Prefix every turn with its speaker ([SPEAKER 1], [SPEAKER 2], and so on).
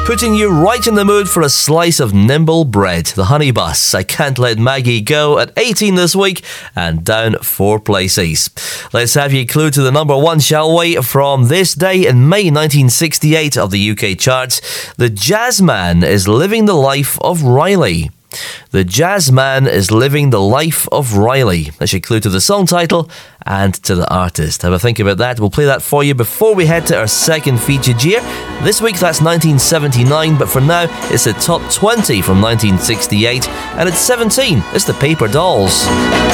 [SPEAKER 1] putting you right in the mood for a slice of nimble bread. The Honey Bus, I Can't Let Maggie Go, at 18 this week and down 4 places. Let's have your clue to the number one, shall we? From this day in May 1968 of the UK charts, the Jazzman is living the life of Riley. The Jazzman is living the life of Riley. That's your clue to the song title and to the artist. Have a think about that. We'll play that for you before we head to our second featured year. This week that's 1979, but for now it's the top 20 from 1968, and it's 17. It's the Paper Dolls.